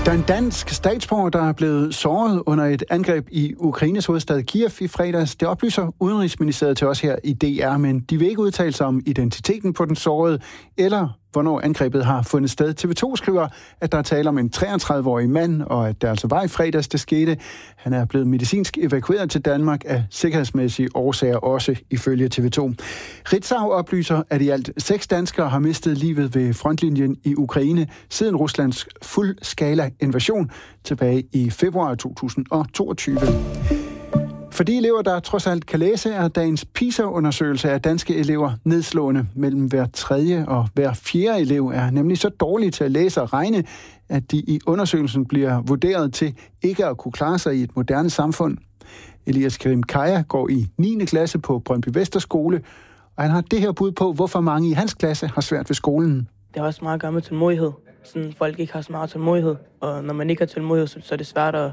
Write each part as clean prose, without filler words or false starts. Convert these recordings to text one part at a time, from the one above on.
Der er en dansk statsborger, der er blevet såret under et angreb i Ukraines hovedstad Kiev i fredags. Det oplyser Udenrigsministeriet til os her i DR, men de vil ikke udtale sig om identiteten på den sårede, eller hvornår angrebet har fundet sted. TV2 skriver, at der er tale om en 33-årig mand, og at det altså var i fredags, det skete. Han er blevet medicinsk evakueret til Danmark af sikkerhedsmæssige årsager, også ifølge TV2. Ritzau oplyser, at i alt 6 danskere har mistet livet ved frontlinjen i Ukraine siden Ruslands fuldskala invasion tilbage i februar 2022. For de elever, der trods alt kan læse, er dagens PISA-undersøgelse af danske elever nedslående. Mellem hver 3. og hver 4. elev er nemlig så dårlige til at læse og regne, at de i undersøgelsen bliver vurderet til ikke at kunne klare sig i et moderne samfund. Elias Karim Kaya går i 9. klasse på Brøndby Vesterskole, og han har det her bud på, hvorfor mange i hans klasse har svært ved skolen. Det har også meget at gøre med tålmodighed. Sådan, folk ikke har så meget tålmodighed, og når man ikke har tålmodighed, så er det svært at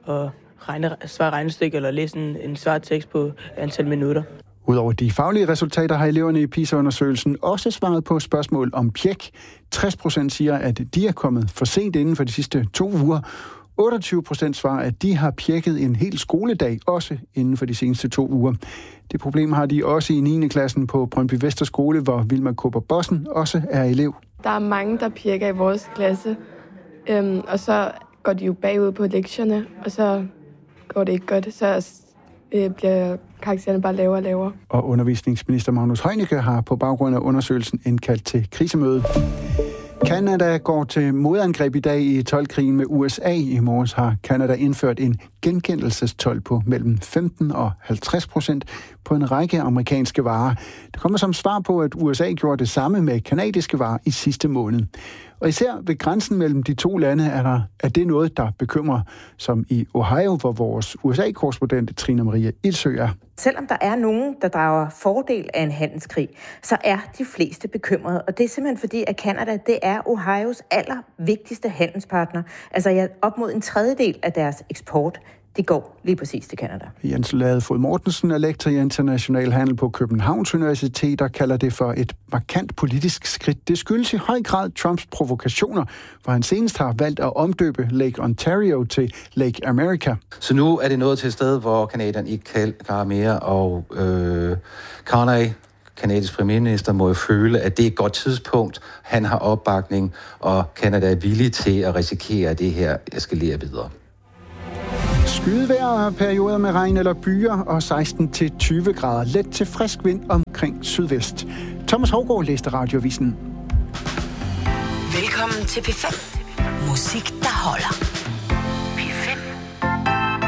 svær regnestykke eller læse en svær tekst på antal minutter. Udover de faglige resultater har eleverne i PISA-undersøgelsen også svaret på spørgsmål om pjek. 60% siger, at de er kommet for sent inden for de sidste 2 uger. 28% svarer, at de har pjekket en hel skoledag, også inden for de seneste 2 uger. Det problem har de også i 9. klassen på Brøndby Vesterskole, hvor Vilma Kåber Bossen også er elev. Der er mange, der pjekker i vores klasse, og så går de jo bagud på lektierne, og så går det ikke godt, så bliver karaktererne bare lavere og lavere. Og undervisningsminister Magnus Heunicke har på baggrund af undersøgelsen indkaldt til krisemøde. Canada går til modangreb i dag i toldkrigen med USA. I morges har Canada indført en genkendelsestolv på mellem 15% og 50% på en række amerikanske varer. Det kommer som svar på, at USA gjorde det samme med kanadiske varer i sidste måned. Og især ved grænsen mellem de 2 lande er det noget, der bekymrer, som i Ohio, hvor vores USA-korrespondent Trine Marie Ildsø er. Selvom der er nogen, der drager fordel af en handelskrig, så er de fleste bekymrede. Og det er simpelthen fordi, at Canada, det er Ohios allervigtigste handelspartner. Altså op mod en tredjedel af deres eksport, det går lige præcis til Canada. Jens Ladefod Mortensen er lektor i international handel på Københavns Universitet og kalder det for et markant politisk skridt. Det skyldes i høj grad Trumps provokationer, hvor han senest har valgt at omdøbe Lake Ontario til Lake America. Så nu er det nået til et sted, hvor Canadian ikke kan klare mere, og Carney, kanadisk premierminister, må jo føle, at det er et godt tidspunkt. Han har opbakning, og Canada er villig til at risikere, at det her eskalerer videre. Skydevejr og perioder med regn eller byer og 16-20 grader. Let til frisk vind omkring sydvest. Thomas Hougaard læste Radioavisen. Velkommen til P5. Musik, der holder.